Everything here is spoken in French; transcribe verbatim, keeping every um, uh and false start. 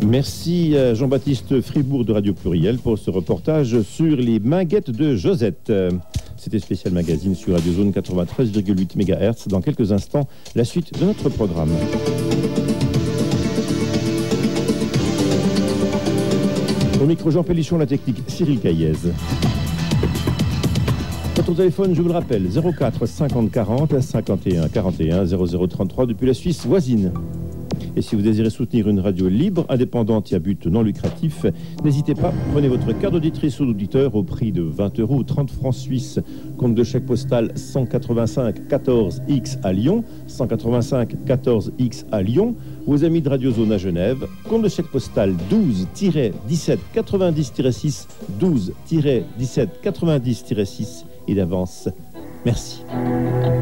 Merci à Jean-Baptiste Fribourg de Radio Pluriel pour ce reportage sur les minguettes de Josette. C'était Spécial Magazine sur Radio Zone quatre-vingt-treize virgule huit mégahertz. Dans quelques instants, la suite de notre programme. Au micro Jean Pélichon, la technique Cyril Caillez. Notre téléphone, je vous le rappelle, zéro quatre cinquante quarante cinquante et un quarante et un zéro zéro trente-trois depuis la Suisse voisine. Et si vous désirez soutenir une radio libre, indépendante et à but non lucratif, n'hésitez pas, prenez votre carte d'auditrice ou d'auditeur au prix de vingt euros ou trente francs suisses. Compte de chèque postal cent quatre-vingt-cinq quatorze X à Lyon, cent quatre-vingt-cinq quatorze X à Lyon, aux amis de Radio Zone à Genève. Compte de chèque postal douze dix-sept quatre-vingt-dix six, douze dix-sept quatre-vingt-dix six et d'avance. Merci.